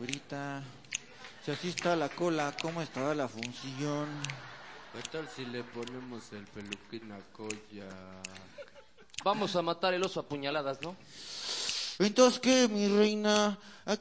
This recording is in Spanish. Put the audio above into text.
Güerita, si así está la cola, ¿cómo estará la función? ¿Qué tal si le ponemos el peluquín a Koyak? Vamos a matar el oso a puñaladas, ¿no? Entonces, ¿qué, mi reina?